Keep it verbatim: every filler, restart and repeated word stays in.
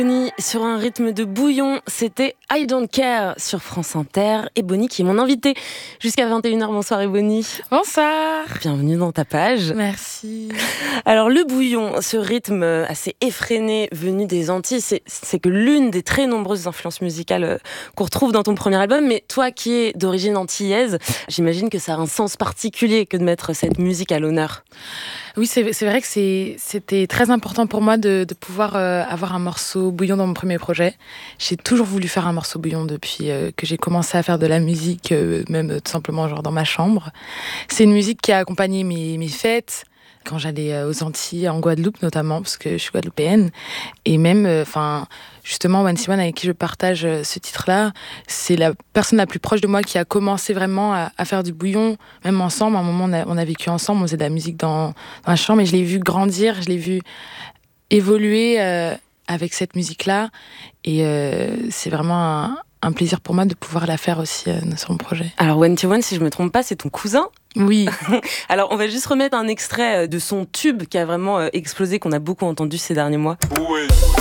Bonnie sur un rythme de bouillon, c'était I Don't Care sur France Inter et Bonnie qui est mon invitée jusqu'à vingt et une heures. Bonsoir Bonnie. Bonsoir. Bienvenue dans ta page. Merci. Alors le bouillon, ce rythme assez effréné venu des Antilles, c'est, c'est que l'une des très nombreuses influences musicales qu'on retrouve dans ton premier album. Mais toi qui es d'origine antillaise, j'imagine que ça a un sens particulier que de mettre cette musique à l'honneur. Oui, c'est, c'est vrai que c'est, c'était très important pour moi de, de pouvoir euh, avoir un morceau bouillon dans mon premier projet. J'ai toujours voulu faire un morceau bouillon depuis euh, que j'ai commencé à faire de la musique, euh, même euh, tout simplement genre dans ma chambre. C'est une musique qui a accompagné mes, mes fêtes, quand j'allais euh, aux Antilles, en Guadeloupe notamment, parce que je suis guadeloupéenne. Et même, enfin, euh, justement, One C One, avec qui je partage euh, ce titre-là, c'est la personne la plus proche de moi qui a commencé vraiment à, à faire du bouillon, même ensemble. À un moment, on a, on a vécu ensemble, on faisait de la musique dans, dans la chambre, et je l'ai vu grandir, je l'ai vu évoluer euh, avec cette musique-là. Et euh, c'est vraiment un, un plaisir pour moi de pouvoir la faire aussi euh, sur mon projet. Alors One C One, si je me trompe pas, c'est ton cousin ? Oui. Alors, on va juste remettre un extrait de son tube qui a vraiment explosé, qu'on a beaucoup entendu ces derniers mois. Oui.